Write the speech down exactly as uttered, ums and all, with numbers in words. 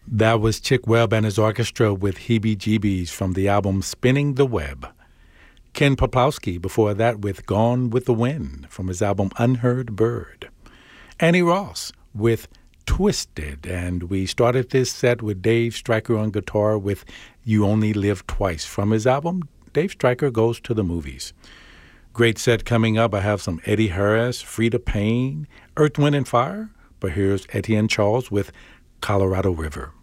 That was Chick Webb and his orchestra with Heebie Jeebies from the album Spinning the Web. Ken Poplowski before that with Gone with the Wind from his album Unheard Bird. Annie Ross with Twisted, and we started this set with Dave Stryker on guitar with You Only Live Twice from his album Dave Stryker Goes to the Movies. Great set coming up. I have some Eddie Harris, Freda Payne, Earth, Wind and Fire, but here's Etienne Charles with Colorado River.